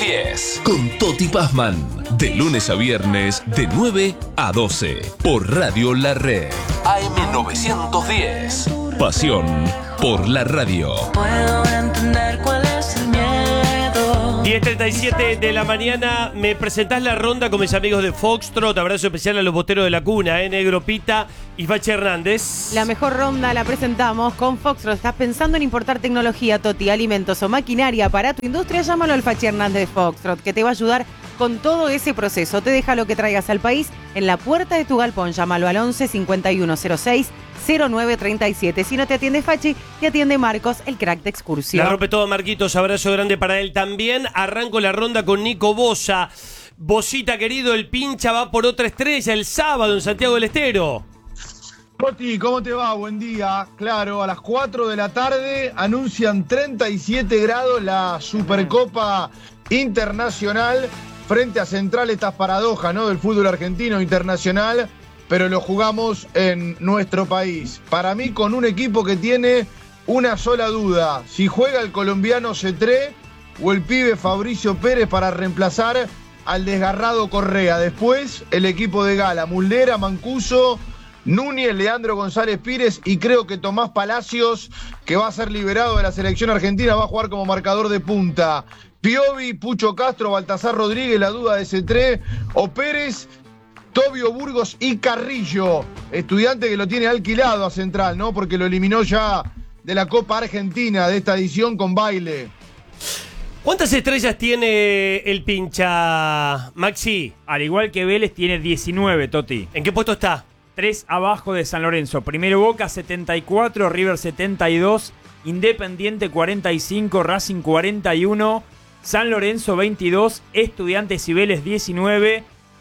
910. Con Toti Pazman. De lunes a viernes, de 9 a 12. Por Radio La Red. AM 910. Pasión por la radio. Puedo entender cuál es el miedo. 10:37 de la mañana. Me presentás la ronda con mis amigos de Foxtrot. Abrazo especial a los boteros de la cuna, Negro, Pita y Fachi Hernández. La mejor ronda la presentamos con Foxtrot. ¿Estás pensando en importar tecnología, Toti, alimentos o maquinaria para tu industria? Llámalo al Fachi Hernández de Foxtrot, que te va a ayudar con todo ese proceso. Te deja lo que traigas al país en la puerta de tu galpón. Llámalo al 11 5106 0937. Si no te atiende Fachi, te atiende Marcos, el crack de excursión. La rompe todo, Marquitos. Abrazo grande para él también. Arranco la ronda con Nico Bosa. Bosita, querido, el pincha va por otra estrella el sábado en Santiago del Estero. Toti, ¿cómo te va? Buen día. Claro, a las 4 de la tarde anuncian 37 grados la Supercopa Internacional frente a Central. Estas paradojas, ¿no?, del fútbol argentino internacional, pero lo jugamos en nuestro país. Para mí, con un equipo que tiene una sola duda: si juega el colombiano Cetré o el pibe Fabricio Pérez para reemplazar al desgarrado Correa. Después, el equipo de Gala: Muslera, Mancuso, Núñez, Leandro González Pires y creo que Tomás Palacios, que va a ser liberado de la selección argentina, va a jugar como marcador de punta. Piovi, Pucho Castro, Baltasar Rodríguez, la duda de Cetré o Pérez, Tobio Burgos y Carrillo, Estudiante que lo tiene alquilado a Central, ¿no?, porque lo eliminó ya de la Copa Argentina de esta edición con baile. ¿Cuántas estrellas tiene el pincha, Maxi? Al igual que Vélez, tiene 19, Toti. ¿En qué puesto está? 3 abajo de San Lorenzo. Primero Boca, 74, River 72, Independiente 45, Racing 41, San Lorenzo 22, Estudiantes y Vélez 19,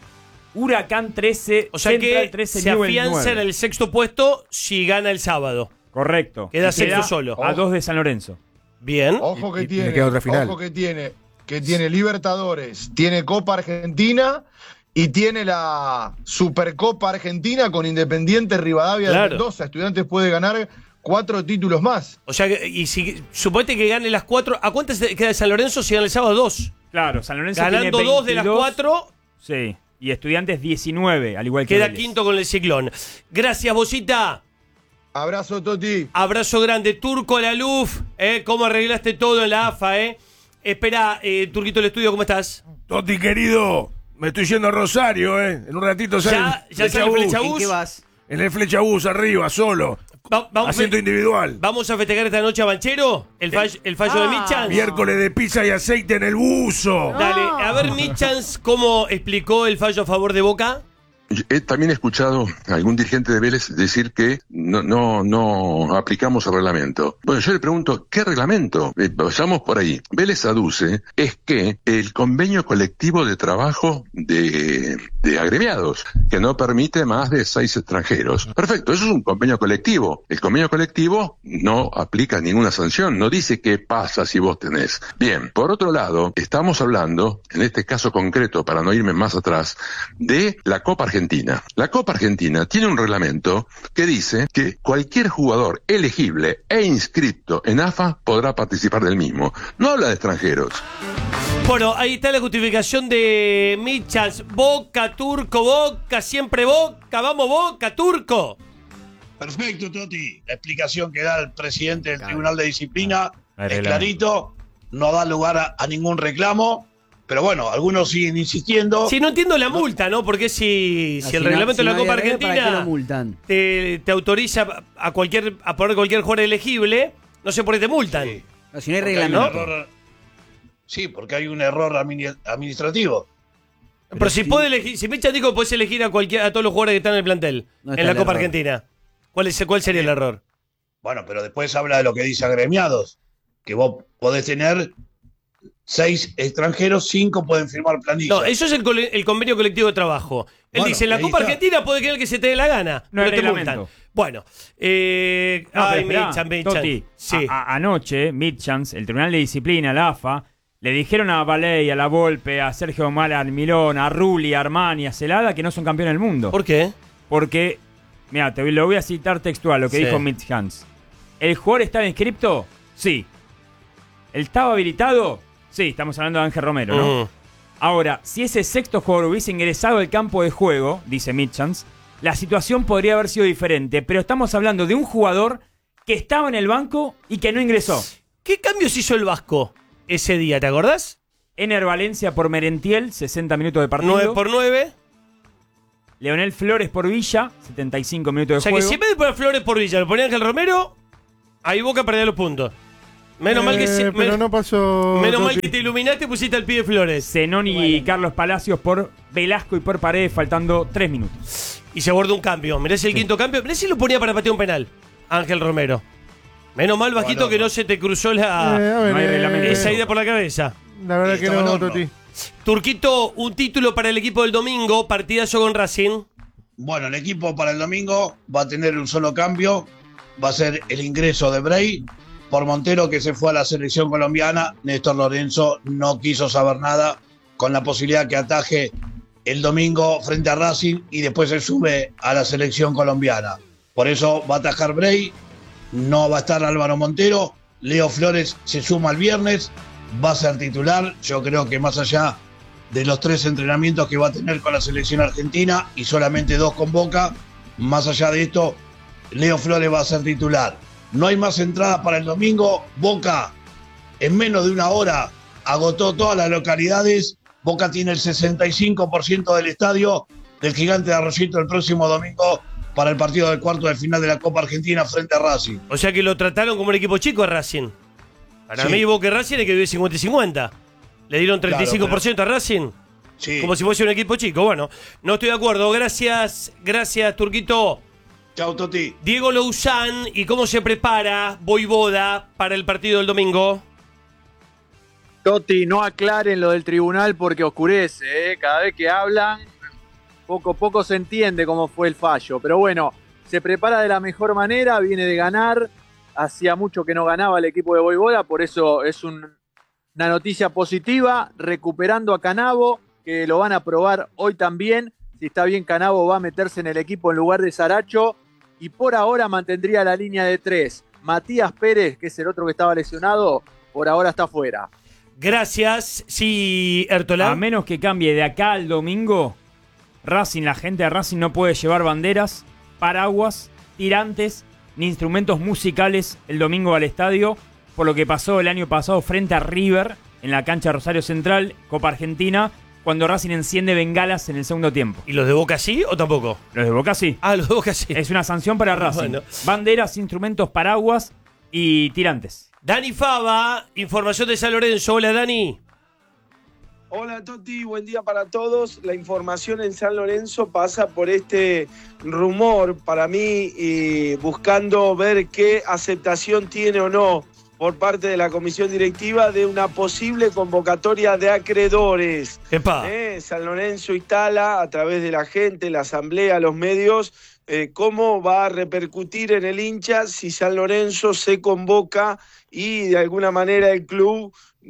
Huracán 13, o sea, Central que 13, se Newell's afianza 9. en el sexto puesto si gana el sábado. Correcto. Queda Y sexto solo. A 2 de San Lorenzo. Bien. Ojo que Y tiene, le queda otra final. ojo que tiene Libertadores, tiene Copa Argentina y tiene la Supercopa Argentina con Independiente Rivadavia de Mendoza. Estudiantes puede ganar 4 títulos más. O sea, y si suponete que gane las 4, ¿a cuántas queda San Lorenzo si gana el sábado? 2. Claro, San Lorenzo ganando tiene 2 de las 4. Sí, y Estudiantes 19, al igual que Queda Vélez. quinto con el Ciclón. Gracias, Bosita. Abrazo, Toti. Abrazo grande. Turco Laluf, ¿cómo arreglaste todo en la AFA, Espera, Turquito del estudio, ¿cómo estás? Toti, querido, me estoy yendo a Rosario, En un ratito sale ¿Ya sale el Flechabús? ¿En qué vas? En el Flechabús, arriba, solo. Asiento individual. ¿Vamos a festejar esta noche a Banchero? ¿El fallo de Michans? Miércoles de pizza y aceite en el buzo. Dale, a ver, Michans, ¿cómo explicó el fallo a favor de Boca? He también escuchado a algún dirigente de Vélez decir que no aplicamos el reglamento. Bueno, yo le pregunto, ¿qué reglamento? Vayamos por ahí. Vélez aduce es que el convenio colectivo de trabajo de agremiados, que no permite más de 6 extranjeros. Perfecto, eso es un convenio colectivo. El convenio colectivo no aplica ninguna sanción, no dice qué pasa si vos tenés. Bien, por otro lado, estamos hablando, en este caso concreto, para no irme más atrás, de la Copa Argentina. La Copa Argentina tiene un reglamento que dice que cualquier jugador elegible e inscripto en AFA podrá participar del mismo. No habla de extranjeros. Bueno, ahí está la justificación de Michans. Boca, Turco, Boca, siempre Boca. Vamos, Boca, Turco. Perfecto, Toti. La explicación que da el presidente del Tribunal de Disciplina es Reglamento. clarito, no da lugar a ningún reclamo. Pero bueno, algunos siguen insistiendo. Sí, no entiendo la multa, ¿no? Porque si el reglamento de la Copa Argentina te autoriza a poner cualquier jugador elegible, no sé por qué te multan. Sí. No, si no hay Porque reglamento. Sí, porque hay un error administrativo. Pero si puede elegir, si Michans dijo que podés elegir a todos los jugadores que están en el plantel, No está en la el Copa error. Argentina. ¿Cuál sería el error? Bueno, pero después habla de lo que dice agremiados, que vos podés tener 6 extranjeros, 5 pueden firmar planilla. No, eso es el convenio colectivo de trabajo. Él Bueno, dice, en la ahí Copa está. Argentina puede quedar el que se te dé la gana, No hay pero te reglamento. multan. Bueno, No, ay, pero esperá, Michans. Toti, Sí. anoche, Michans, el Tribunal de Disciplina, la AFA, le dijeron a Valey, a La Volpe, a Sergio Mala, a Milón, a Rulli, a Armani, a Celada, que no son campeones del mundo. ¿Por qué? Porque, mira, te lo voy a citar textual, lo que Sí. dijo Michans. ¿El jugador estaba inscripto? Sí. ¿Él estaba habilitado? Sí, estamos hablando de Ángel Romero, ¿no? Ahora, si ese sexto jugador hubiese ingresado al campo de juego, dice Mitchans, la situación podría haber sido diferente, pero estamos hablando de un jugador que estaba en el banco y que no ingresó. ¿Qué cambios hizo el Vasco ese día, te acordás? Ener Valencia por Merentiel, 60 minutos de partido. 9 por 9. Leonel Flores por Villa, 75 minutos de O sea juego. que si en vez de poner Flores por Villa, lo ponía Ángel Romero, ahí Boca perdía los puntos. Menos mal que pero no pasó. Menos mal que te iluminaste y pusiste al pie de Flores. Zenón y Carlos Palacios por Velasco y por Paredes, faltando 3 minutos. Y se abordó un cambio. Mirá si el quinto cambio. Mirá si lo ponía para patear un penal. Ángel Romero. Menos mal, Vasquito, que no se te cruzó no hay reglamento. esa idea por la cabeza. La verdad que no, Toti. Turquito, un título para el equipo del domingo. Partidazo con Racing. Bueno, el equipo para el domingo va a tener un solo cambio. Va a ser el ingreso de Bray por Montero, que se fue a la selección colombiana. Néstor Lorenzo no quiso saber nada, con la posibilidad que ataje el domingo frente a Racing y después se sube a la selección colombiana. Por eso va a atajar Bray, no va a estar Álvaro Montero. Leo Flores se suma el viernes, va a ser titular. Yo creo que más allá de los 3 entrenamientos que va a tener con la selección argentina y solamente 2 con Boca, más allá de esto, Leo Flores va a ser titular. No hay más entradas para el domingo. Boca, en menos de una hora, agotó todas las localidades. Boca tiene el 65% del estadio del Gigante de Arroyito el próximo domingo para el partido del cuarto de final de la Copa Argentina frente a Racing. O sea que lo trataron como un equipo chico a Racing. Para Sí. mí, Boca y Racing hay que vivir 50 y 50. Le dieron 35% a Racing. Sí. Como si fuese un equipo chico. Bueno, no estoy de acuerdo. Gracias, Turquito. Chau, Toti. Diego Louzán, ¿y cómo se prepara Voivoda para el partido del domingo? Totti, no aclaren lo del tribunal porque oscurece, ¿eh? Cada vez que hablan, poco se entiende cómo fue el fallo. Pero bueno, se prepara de la mejor manera, viene de ganar. Hacía mucho que no ganaba el equipo de Voivoda, por eso es una noticia positiva. Recuperando a Canavo, que lo van a probar hoy también. Si está bien, Canavo va a meterse en el equipo en lugar de Saracho. Y por ahora mantendría la línea de 3. Matías Pérez, que es el otro que estaba lesionado, por ahora está fuera. Gracias. Sí, Ertolán. A menos que cambie de acá al domingo, Racing, la gente de Racing no puede llevar banderas, paraguas, tirantes ni instrumentos musicales el domingo al estadio, por lo que pasó el año pasado frente a River en la cancha Rosario Central, Copa Argentina, cuando Racing enciende bengalas en el segundo tiempo. ¿Y los de Boca sí o tampoco? Los de Boca sí. Ah, los de Boca sí. Es una sanción para Racing. Bueno. Banderas, instrumentos, paraguas y tirantes. Dani Fava, información de San Lorenzo. Hola, Dani. Hola Toti, buen día para todos. La información en San Lorenzo pasa por este rumor, para mí, y buscando ver qué aceptación tiene o no por parte de la comisión directiva de una posible convocatoria de acreedores. Epa. San Lorenzo instala a través de la gente, la asamblea, los medios, cómo va a repercutir en el hincha si San Lorenzo se convoca y de alguna manera el club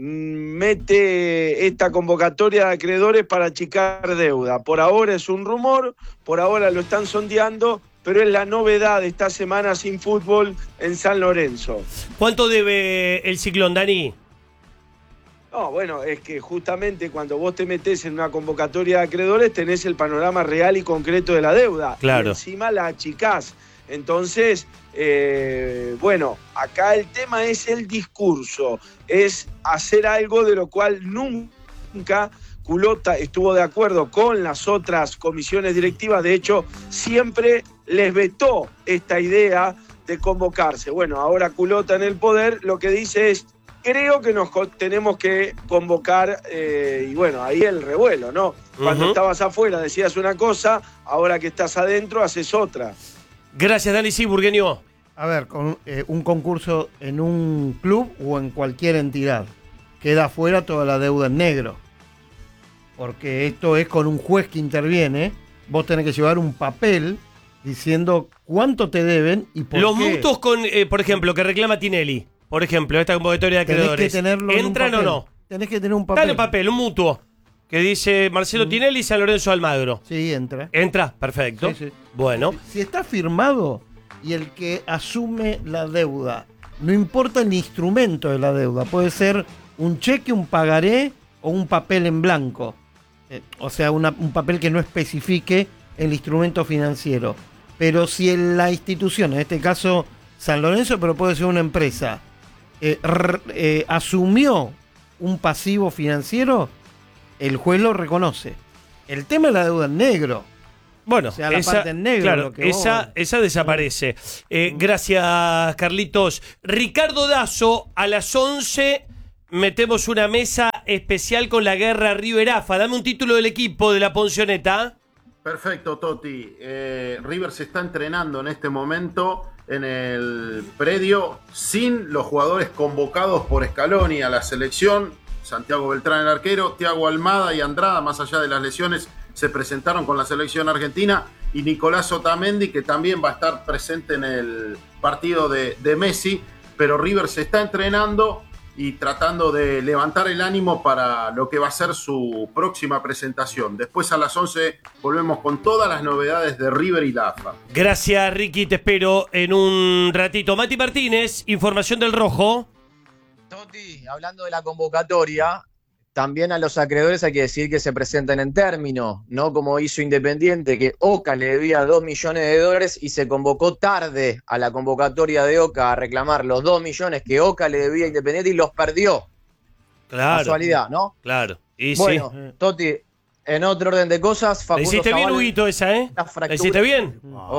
mete esta convocatoria de acreedores para achicar deuda. Por ahora es un rumor, por ahora lo están sondeando, pero es la novedad de esta semana sin fútbol en San Lorenzo. ¿Cuánto debe el Ciclón, Dani? No, bueno, es que justamente cuando vos te metés en una convocatoria de acreedores tenés el panorama real y concreto de la deuda. Claro. Y encima la achicás. Entonces, bueno, acá el tema es el discurso, es hacer algo de lo cual nunca Culota estuvo de acuerdo con las otras comisiones directivas. De hecho, siempre les vetó esta idea de convocarse. Bueno, ahora Culota en el poder lo que dice es: creo que nos tenemos que convocar, y bueno, ahí el revuelo, ¿no? Cuando estabas afuera decías una cosa, ahora que estás adentro haces otra. Gracias, Dani. Sí, Burgueño. A ver, con un concurso en un club o en cualquier entidad, queda fuera toda la deuda en negro. Porque esto es con un juez que interviene, vos tenés que llevar un papel diciendo cuánto te deben y por Los qué. mutuos con, por ejemplo, que reclama Tinelli, por ejemplo, esta convocatoria de Tenés acreedores, que tenerlo en un ¿entran o papel. no? Tenés que tener un papel. Dale un papel, un mutuo, que dice Marcelo Tinelli y San Lorenzo Almagro. Sí, entra. ¿Entra? Perfecto. Sí, sí. Bueno. Si está firmado y el que asume la deuda, no importa el instrumento de la deuda, puede ser un cheque, un pagaré o un papel en blanco. O sea, un papel que no especifique el instrumento financiero. Pero si en la institución, en este caso San Lorenzo, pero puede ser una empresa, asumió un pasivo financiero, el juez lo reconoce. El tema es la deuda en negro. Bueno, o sea, la parte en negro. claro, lo que esa desaparece. Gracias, Carlitos. Ricardo Dazo, a las 11 metemos una mesa especial con la guerra River-AFA. Dame un título del equipo de la Poncioneta. Perfecto, Toti. River se está entrenando en este momento en el predio sin los jugadores convocados por Scaloni a la selección. Santiago Beltrán, el arquero, Thiago Almada y Andrada, más allá de las lesiones, se presentaron con la selección argentina, y Nicolás Otamendi, que también va a estar presente en el partido de Messi. Pero River se está entrenando y tratando de levantar el ánimo para lo que va a ser su próxima presentación. Después a las 11 volvemos con todas las novedades de River y la AFA. Gracias, Ricky, te espero en un ratito. Mati Martínez, información del Rojo. Toti, hablando de la convocatoria, también a los acreedores hay que decir que se presenten en término, no como hizo Independiente, que Oca le debía $2 millones y se convocó tarde a la convocatoria de Oca a reclamar los 2 millones que Oca le debía a Independiente y los perdió. Claro. Casualidad, ¿no? Claro. Y bueno, sí. Toti, en otro orden de cosas, Le Facundo hiciste bien, Zavala, Huguito, esa, ¿eh? ¿Le hiciste bien?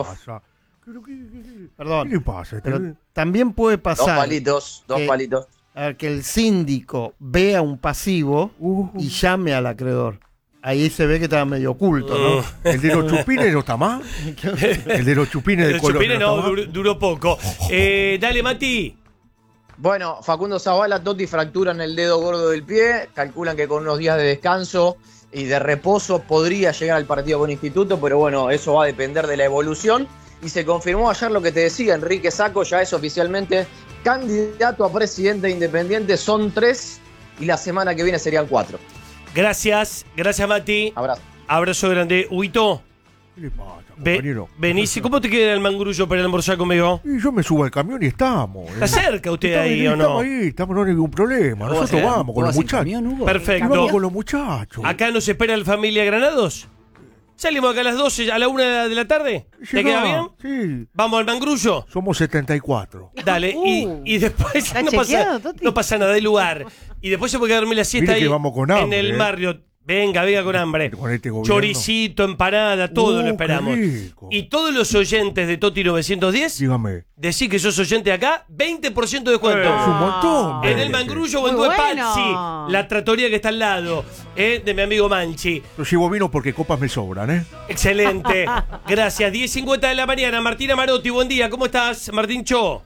Perdón. ¿Qué le pasa? Pero también puede pasar. Dos palitos. A que el síndico vea un pasivo y llame al acreedor. Ahí se ve que estaba medio oculto, ¿no? ¿El de los chupines no está más? El de los chupines de color. Chupines no, duró poco. Dale, Mati. Bueno, Facundo Zavala, Totti, fractura en el dedo gordo del pie. Calculan que con unos días de descanso y de reposo podría llegar al partido con Instituto, pero bueno, eso va a depender de la evolución. Y se confirmó ayer lo que te decía, Enrique Sacco ya es oficialmente candidato a presidente de Independiente. Son 3 y la semana que viene serían 4. Gracias, Mati. Abrazo grande. Huguito. ¿Qué le pasa, compañero? Venís, ¿cómo te queda el mangrullo para almorzar conmigo? Y yo me subo al camión y estamos. ¿Está cerca usted ahí o no? Estamos, no hay ningún problema. Nosotros vamos con los muchachos. Perfecto. Vamos con los muchachos. ¿Acá nos espera la familia Granados? ¿Salimos acá a las 12, a la 1 de la tarde? ¿Te queda bien? Sí. ¿Vamos al mangrullo? Somos 74. Dale, y después no pasa nada del lugar. Y después se puede quedarme la siesta Mire que ahí vamos con hambre, en el Marriott. Venga con hambre. Con este gobierno. Choricito, empanada, todo lo esperamos. Qué rico. Y todos los oyentes de Toti 910, dígame, decí que sos oyente de acá, 20% de descuento. Es un montón. En el mangrullo o en Muy Duepazzi, la trattoria que está al lado, de mi amigo Manchi. Yo llevo vino porque copas me sobran, ¿eh? Excelente. Gracias. 10:50 de la mañana. Martina Marotti, buen día. ¿Cómo estás, Martín Cho?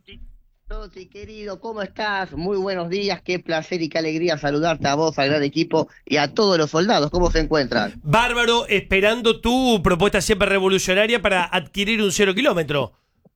Toti, querido, ¿cómo estás? Muy buenos días, qué placer y qué alegría saludarte a vos, al gran equipo y a todos los soldados. ¿Cómo se encuentran? Bárbaro, esperando tu propuesta siempre revolucionaria para adquirir un 0 kilómetro.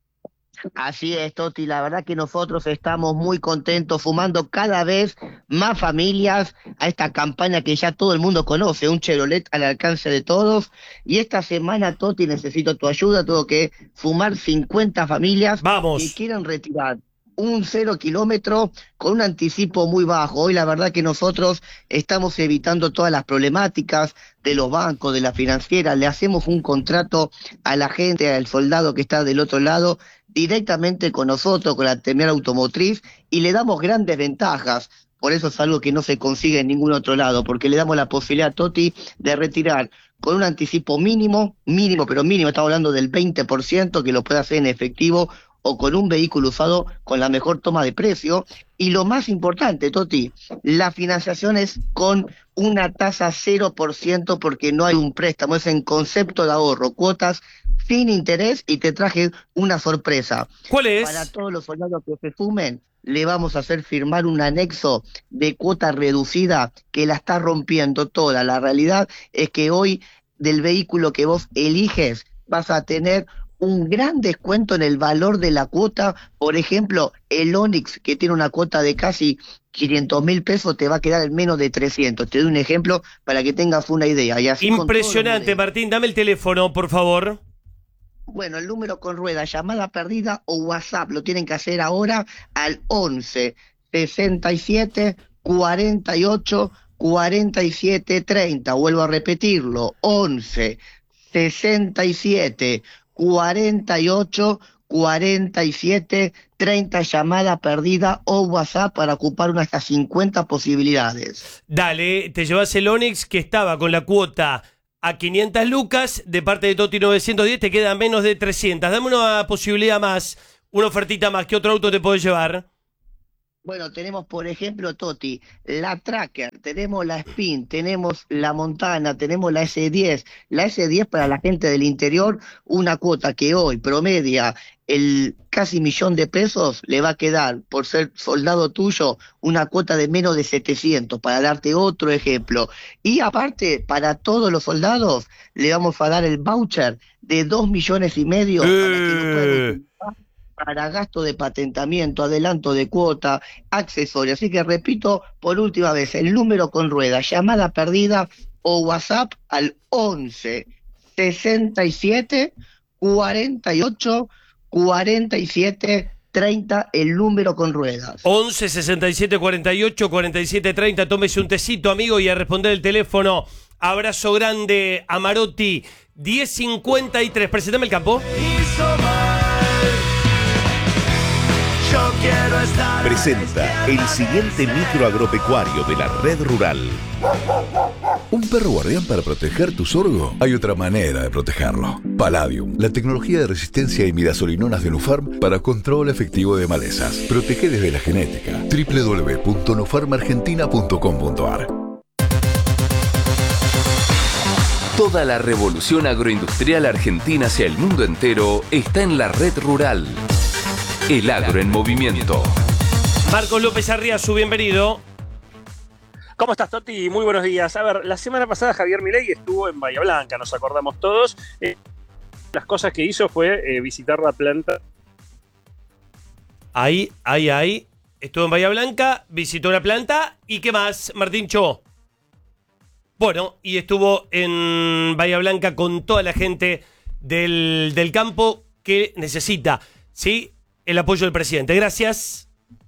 Así es, Toti, la verdad que nosotros estamos muy contentos, sumando cada vez más familias a esta campaña que ya todo el mundo conoce, un Chevrolet al alcance de todos. Y esta semana, Toti, necesito tu ayuda, tengo que sumar 50 familias que quieran retirar un 0 kilómetro con un anticipo muy bajo. Hoy la verdad que nosotros estamos evitando todas las problemáticas de los bancos, de la financiera, le hacemos un contrato a la gente, al soldado que está del otro lado, directamente con nosotros, con la terminal automotriz, y le damos grandes ventajas. Por eso es algo que no se consigue en ningún otro lado, porque le damos la posibilidad a Toti de retirar con un anticipo mínimo, pero mínimo, estamos hablando del 20%, que lo puede hacer en efectivo o con un vehículo usado con la mejor toma de precio. Y lo más importante, Toti, la financiación es con una tasa 0% porque no hay un préstamo, es en concepto de ahorro, cuotas sin interés, y te traje una sorpresa. ¿Cuál es? Para todos los soldados que se sumen, le vamos a hacer firmar un anexo de cuota reducida que la está rompiendo toda. La realidad es que hoy del vehículo que vos eliges vas a tener un gran descuento en el valor de la cuota. Por ejemplo, el Onix, que tiene una cuota de casi 500.000 pesos, te va a quedar en menos de 300. Te doy un ejemplo para que tengas una idea. Y así impresionante, Martín. Dame el teléfono, por favor. Bueno, el número con rueda, llamada perdida o WhatsApp, lo tienen que hacer ahora al 11 67 48 47 30. Vuelvo a repetirlo, 11 67 48 47 30, llamada perdida o WhatsApp para ocupar unas 50 posibilidades. Dale, te llevas el Onix que estaba con la cuota a 500 lucas, de parte de Toti 910 te quedan menos de 300. Dame una posibilidad más, una ofertita más. ¿Qué otro auto te puedes llevar? Bueno, tenemos, por ejemplo, Toti, la Tracker, tenemos la Spin, tenemos la Montana, tenemos la S10. La S10 para la gente del interior, una cuota que hoy promedia el casi $1.000.000, le va a quedar, por ser soldado tuyo, una cuota de menos de 700, para darte otro ejemplo. Y aparte, para todos los soldados, le vamos a dar el voucher de 2,5 millones para que lo puedan utilizar para gasto de patentamiento, adelanto de cuota, accesorios. Así que repito por última vez, el número con rueda, llamada perdida o WhatsApp al 11 67 48 47 30, el número con ruedas. 11 67 48 47 30. Tómese un tecito, amigo, y a responder el teléfono. Abrazo grande a Marotti. 10:53. Presentame el campo. Presenta el siguiente micro agropecuario de la Red Rural. ¿Un perro guardián para proteger tu sorgo? Hay otra manera de protegerlo. Palladium, la tecnología de resistencia a imidazolinonas de Nufarm para control efectivo de malezas. Protege desde la genética. www.nufarmargentina.com.ar. Toda la revolución agroindustrial argentina hacia el mundo entero está en la Red Rural. El agro en movimiento. Marcos López Arriazu, bienvenido. ¿Cómo estás, Toti? Muy buenos días. A ver, la semana pasada Javier Milei estuvo en Bahía Blanca, nos acordamos todos. Las cosas que hizo fue visitar la planta. Ahí. Estuvo en Bahía Blanca, visitó la planta. ¿Y qué más, Martín Cho? Bueno, y estuvo en Bahía Blanca con toda la gente del campo que necesita, ¿sí?, el apoyo del presidente. Gracias.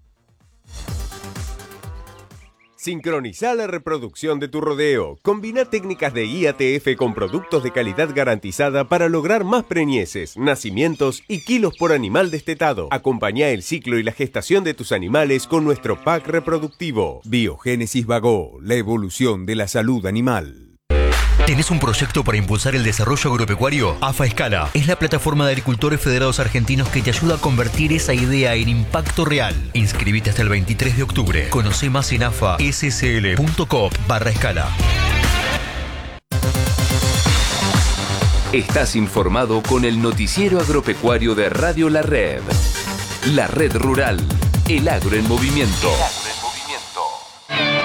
Sincroniza la reproducción de tu rodeo. Combina técnicas de IATF con productos de calidad garantizada para lograr más preñeces, nacimientos y kilos por animal destetado. Acompañá el ciclo y la gestación de tus animales con nuestro pack reproductivo. Biogénesis Vago, la evolución de la salud animal. ¿Tenés un proyecto para impulsar el desarrollo agropecuario? AFA Escala es la plataforma de agricultores federados argentinos que te ayuda a convertir esa idea en impacto real. Inscribite hasta el 23 de octubre. Conoce más en afassl.coop/escala. Estás informado con el noticiero agropecuario de Radio La Red. La Red Rural. El agro en movimiento.